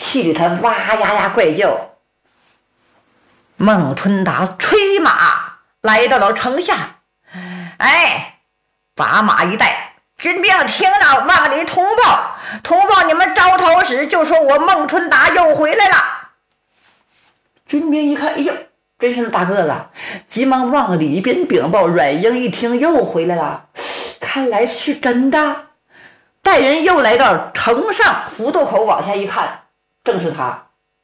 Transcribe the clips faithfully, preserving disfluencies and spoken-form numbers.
气得他哇呀呀怪叫。孟春达催马来到了城下，哎，把马一带，军兵听到，往里通报，通报你们招讨使，就说我孟春达又回来了。军兵一看，哎呦，真是大个子，急忙往里边禀报。阮英一听又回来了，看来是真的。带人又来到城上福渡口，往下一看，正是他。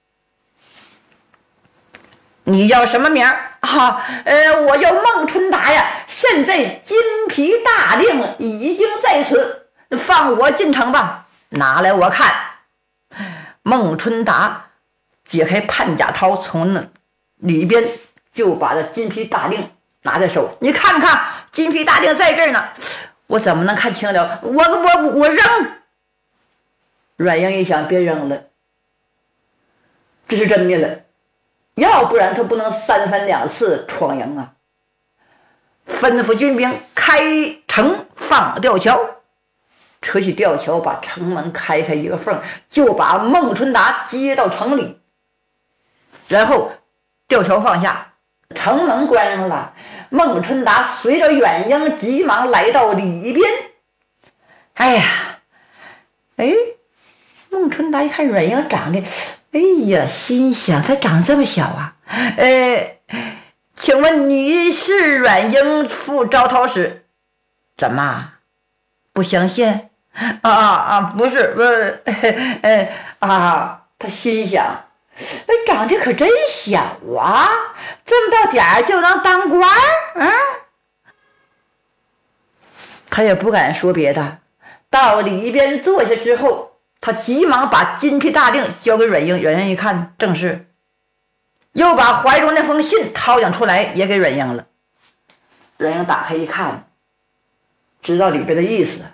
你叫什么名儿啊？呃，我叫孟春达呀。现在金皮大令已经在此，放我进城吧。拿来我看。孟春达解开判甲套，从那里边就把这金皮大令拿在手。你看看，金皮大令在这儿呢，我怎么能看清了？我我我扔。阮英一想，别扔了，这是真的了。要不然他不能三番两次闯营啊！吩咐军兵开城放吊桥，扯起吊桥，把城门开开一个缝，就把孟春达接到城里。然后吊桥放下，城门关上了。孟春达随着阮英急忙来到里边。哎呀，哎，孟春达一看阮英长得，哎呀，心想他长这么小啊！呃，请问你是阮英副招讨使？怎么不相信？啊啊，不是，不是，呃啊，他心想，哎，长得可真小啊，这么大点儿就能当官儿？啊，他也不敢说别的。到里边坐下之后，他急忙把金皮大令交给阮英。阮英一看，正是，又把怀中那封信掏讲出来，也给阮英了。阮英打开一看，知道里边的意思。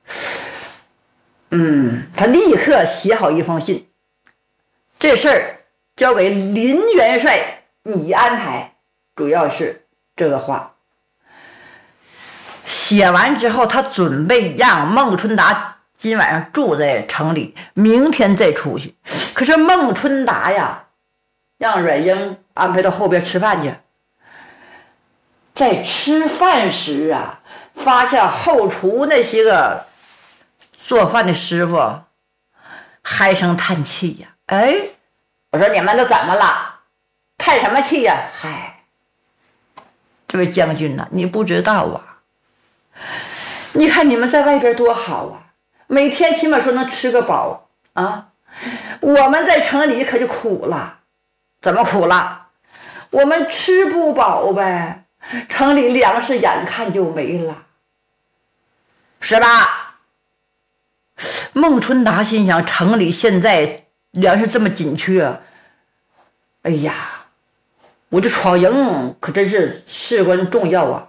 嗯，他立刻写好一封信，这事儿交给林元帅你安排，主要是这个话。写完之后，他准备让孟春达今晚上住在城里，明天再出去。可是孟春达呀，让阮英安排到后边吃饭去。在吃饭时啊，发现后厨那些个做饭的师傅唉声叹气呀。哎，我说你们都怎么了？叹什么气呀？嗨，这位将军呐，你不知道啊。你看你们在外边多好啊，每天起码说能吃个饱啊。我们在城里可就苦了。怎么苦了？我们吃不饱呗，城里粮食眼看就没了，是吧？孟春达心想，城里现在粮食这么紧缺，哎呀，我这闯营可真是事关重要啊。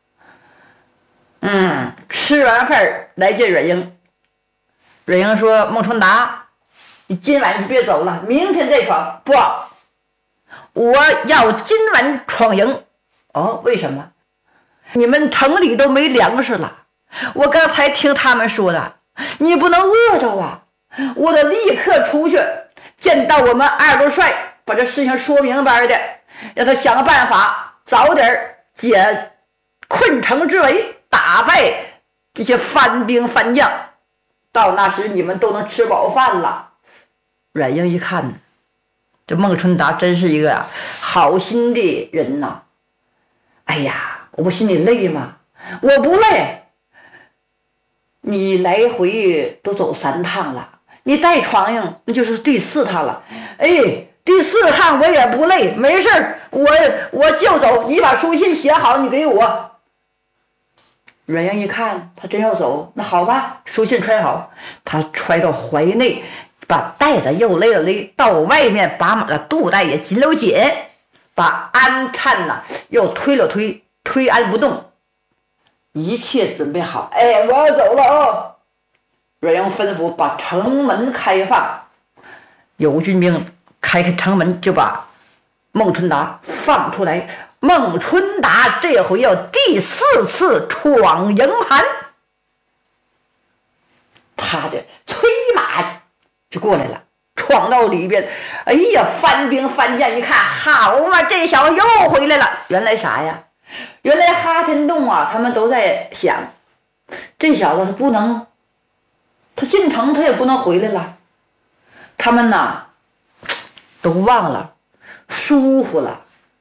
嗯，吃完饭来见阮英。阮英说：“孟春达，你今晚就别走了，明天再闯。”不，我要今晚闯营。哦，为什么？你们城里都没粮食了。我刚才听他们说的，你不能饿着啊！我得立刻出去见到我们二路帅，把这事情说明白的，让他想个办法，早点解困城之围，打败这些番兵番将。到那时你们都能吃饱饭了。阮英一看，这孟春达真是一个好心的人呐。哎呀，我不心里累吗？我不累。你来回都走三趟了，你带床上那就是第四趟了。哎，第四趟我也不累，没事儿，我我就走。你把书信写好，你给我。阮英一看他真要走，那好吧，书信揣好，他揣到怀内，把袋子又勒了勒，到外面把马的肚带也紧了紧，把安颤呐又推了推，推安不动，一切准备好。哎，我要走了哦。阮英吩咐把城门开放，有军兵开开城门，就把孟春达放出来。孟春达这回要第四次闯营盘，他这催马就过来了，唰闯到里边。哎呀，翻兵翻将一看，好嘛，这小子又回来了。原来啥呀？原来哈天洞啊，他们都在想，这小子他不能，他进城他也不能回来了。他们呐都忘了，疏忽了。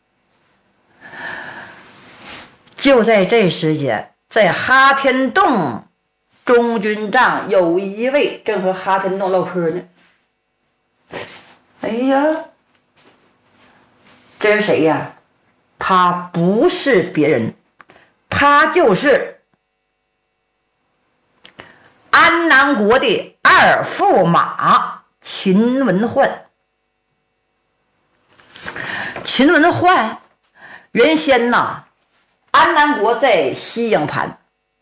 就在这时间，在哈天洞中军帐有一位正和哈天洞唠嗑呢。哎呀，这是谁呀？他不是别人，他就是安南国的二驸马秦文焕。秦文焕原先呐，安南国在西营盘，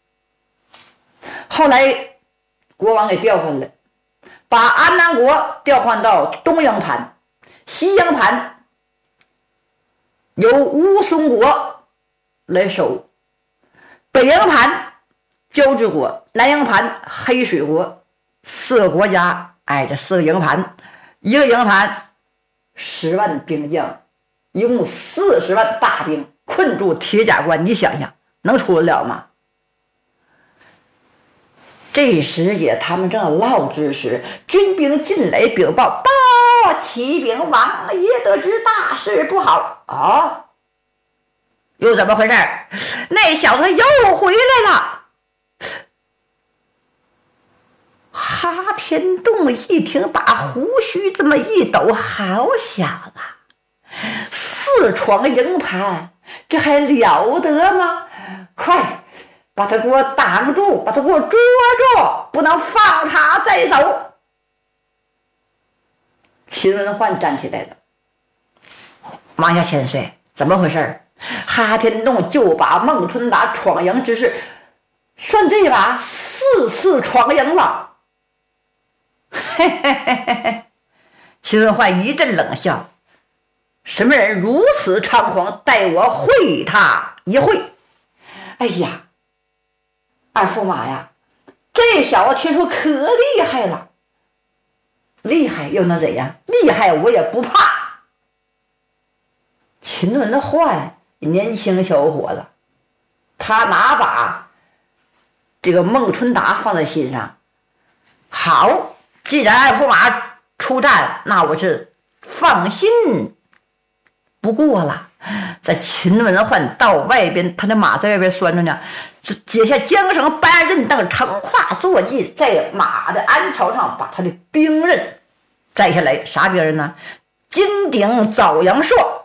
后来国王给调换了，把安南国调换到东营盘，西营盘由乌松国来守，北营盘交趾国，南营盘黑水国，四个国家挨着四个营盘，一个营盘十万兵将，一共四十万大兵困住铁甲关，你想想能出得了吗？这时也他们正唠之时，军兵进来禀报，报启禀王爷，得知大事不好啊！又怎么回事？那小子又回来了。哈天洞一听，把胡须这么一抖，好小子，四闯营盘，这还了得吗？快把他给我挡住，把他给我捉住，不能放他再走。秦文焕站起来了，王下千岁，怎么回事？哈天洞就把孟春达闯营之事，算这把四次闯营了。嘿嘿嘿嘿嘿！秦文焕一阵冷笑，什么人如此猖狂？待我会他一会。哎呀，二驸马呀，这小子听说可厉害了。厉害又能怎样？厉害我也不怕。秦文焕年轻小伙子，他哪把这个孟春达放在心上？好，既然二驸马出战，那我是放心不过了。在秦文焕到外边，他的马在外边拴着呢，是解下缰绳，搬刃凳，乘跨坐骑，在马的鞍桥上把他的兵刃摘下来。啥兵刃呢？金鼎枣阳硕，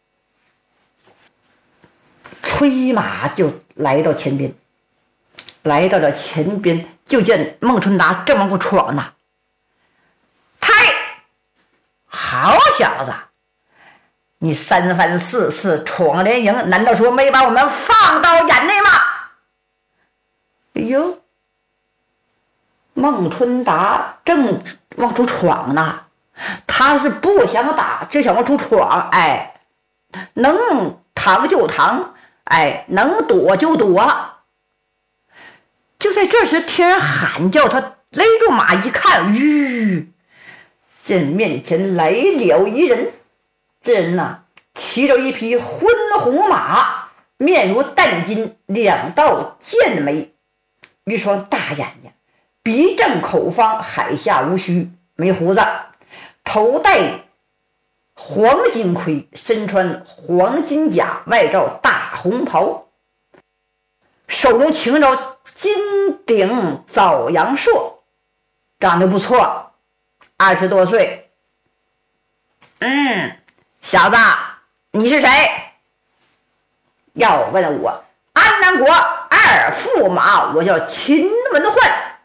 催马就来到前边。来到了前边，就见孟春达这么个闯呐，太好小子，你三番四次闯连营，难道说没把我们放到眼内吗？哎呦，孟春达正往出闯呢，他是不想打，就想往出闯。哎，能扛就扛，哎，能躲就躲。就在这时，听人喊叫，他勒住马一看，吁，见面前来了一人。这人呐，骑着一匹昏红马，面如淡金，两道剑眉，一双大眼睛，鼻正口方，海下无须，没胡子，头戴黄金盔，身穿黄金甲，外罩大红袍，手中擎着金鼎枣阳硕，长得不错，二十多岁。嗯，小子，你是谁？要问我，安南国二驸马，我叫秦文焕。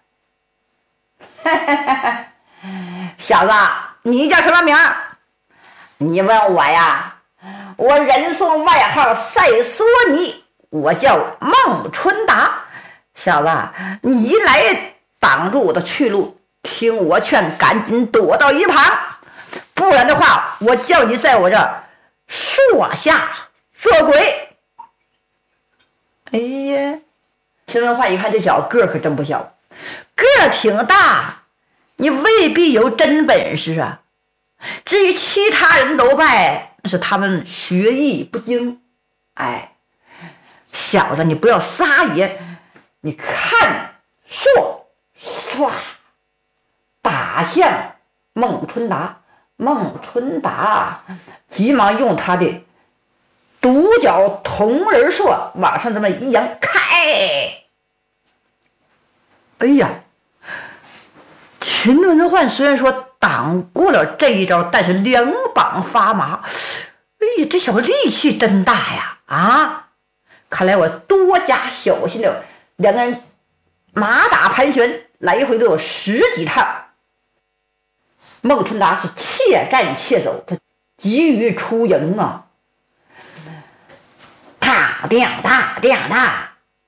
小子，你叫什么名？你问我呀，我人送外号赛梭尼，我叫孟春达。小子，你一来挡住我的去路，听我劝，赶紧躲到一旁，不然的话，我叫你在我这树下做鬼。哎呀，秦文焕一看这小子个儿可真不小，个儿挺大， 你未必有真本事啊。至于其他人都拜，那是他们学艺不精。哎，小子，你不要撒野，你看说唰打向孟春达。孟春达急忙用他的独角铜人槊往上这么一扬，开！哎呀，秦文焕虽然说挡过了这一招，但是两膀发麻。哎呀，这小子力气真大呀！啊，看来我多加小心了。两个人马打盘旋，来回都有十几趟。孟春达是怯战怯走，他急于出营啊！大亮大亮大，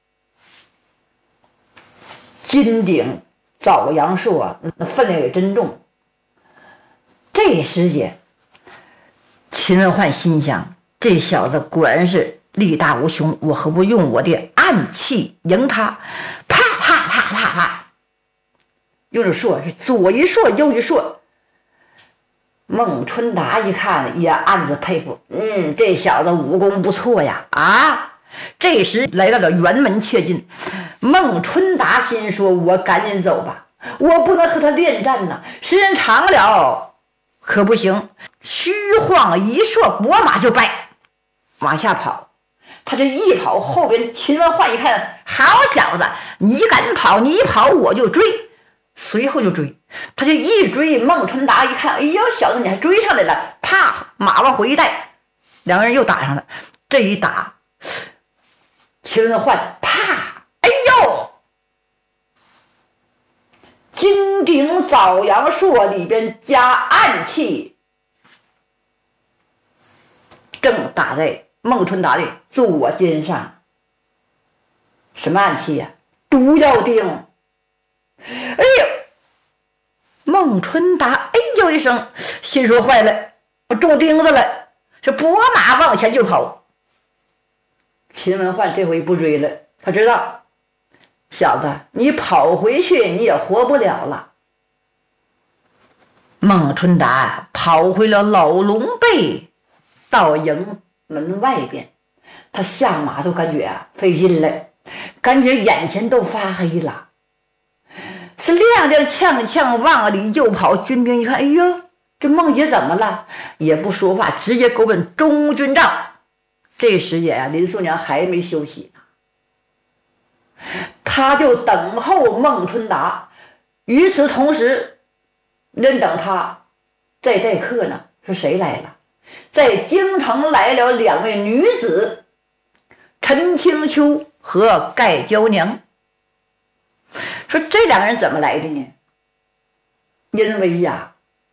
金鼎枣阳槊那分量也真重。这时间，秦文焕心想：这小子果然是力大无穷，我何不用我的暗器迎他？啪啪啪啪啪，用着槊是左一槊右一槊。孟春达一看也暗自佩服，嗯，这小子武功不错呀！啊，这时来到了辕门切近，孟春达心说：我赶紧走吧，我不能和他恋战呐，时间长了可不行。虚晃一槊，拨马就掰，往下跑。他这一跑，后边秦文焕一看，好小子，你敢跑，你一跑我就追。随后就追，他就一追，孟春达一看，哎呦，小子你还追上来了，啪，马往回一带，两个人又打上了。这一打，秦文焕啪，哎呦，金鼎枣阳槊里边加暗器，正打在孟春达的左肩上。什么暗器呀、啊？毒药钉。哎呦，孟春达哎呦一声，心说坏了，我中钉子了，这拨马往前就跑。秦文焕这回不追了，他知道小子你跑回去你也活不了了。孟春达跑回了老龙背，到营门外边，他下马都感觉啊费劲了，感觉眼前都发黑了，是踉踉跄跄往里就跑。军兵一看，哎呦，这孟爷怎么了？也不说话，直接狗奔中军帐。这时间啊，林素娘还没休息呢，他就等候孟春达。与此同时，人等他在待客呢。是谁来了？在京城来了两位女子，陈清秋和盖娇娘。说这两个人怎么来的呢？因为呀，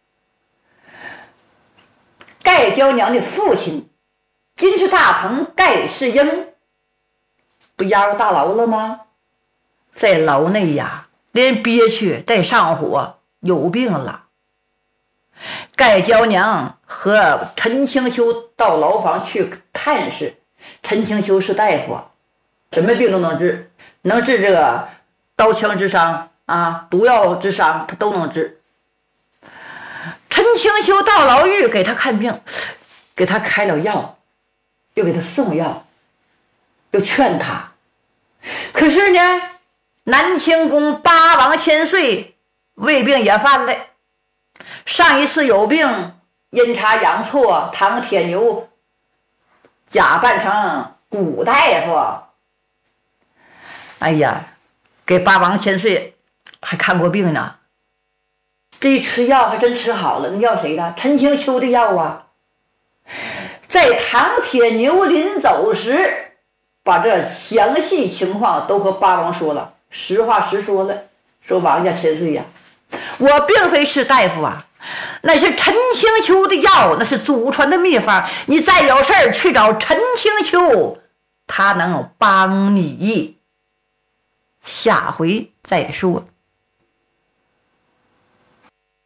盖娇娘的父亲金氏大鹏盖世英不押入大牢了吗？在牢内呀，连憋屈带上火，有病了。盖娇娘和陈清秋到牢房去探视，陈清秋是大夫，什么病都能治，能治这个刀枪之伤啊，毒药之伤，他都能治。陈清秋到牢狱给他看病，给他开了药，又给他送药，又劝他。可是呢，南清宫八王千岁胃病也犯了，上一次有病阴差阳错，唐铁牛假扮成古大夫，哎呀，给八王千岁还看过病呢。这一吃药还真吃好了。那药谁的？陈清秋的药啊。在唐铁牛临走时，把这详细情况都和八王说了，实话实说了，说王家千岁呀，我并非是大夫啊，那是陈清秋的药，那是祖传的秘方，你再有事儿去找陈清秋，他能帮你。下回再说。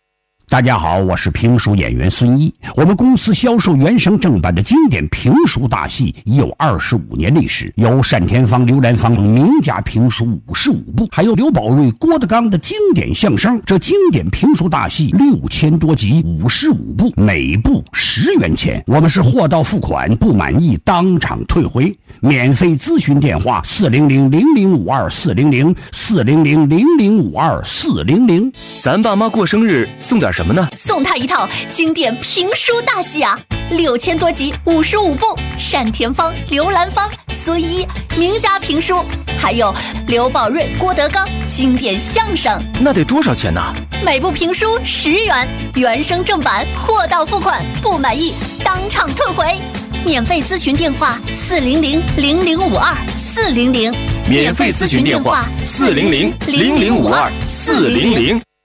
大家好，我是评书演员孙一。我们公司销售原声正版的经典评书大戏已有二十五年历史，有单田芳、刘兰芳等名家评书五十五部，还有刘宝瑞、郭德纲的经典相声。这经典评书大戏六千多集，五十五部，每部十元钱。我们是货到付款，不满意当场退回。免费咨询电话：四零零零零五二四零零四零零零零五二四零零。 咱爸妈过生日送点什么呢？ 送他一套经典评书大戏啊，六千多集，五十五部，单田芳、刘兰芳、孙一名家评书，还有刘宝瑞、郭德纲经典相声。 那得多少钱呢？ 每部评书十元，原声正版，货到付款，不满意当场退回。免费咨询电话：四零零零零五二四零零。 免费咨询电话：四零零零零五二四零零。